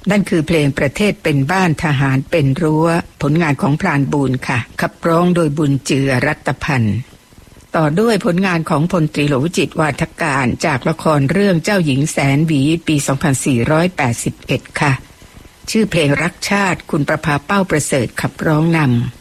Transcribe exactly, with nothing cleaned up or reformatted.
นั่นคือเพลงประเทศเป็นบ้านทหารเป็นรั้วผลงานของพรานบุญค่ะขับร้องโดยบุญเจือรัตพันธ์ต่อด้วยผลงานของพลตรีหลวงวิจิตรวาทการจากละครเรื่องเจ้าหญิงแสนหวีปีสองพันสี่ร้อยแปดสิบเอ็ดค่ะชื่อเพลงรักชาติคุณประภาเป้าประเสริฐขับร้องนำ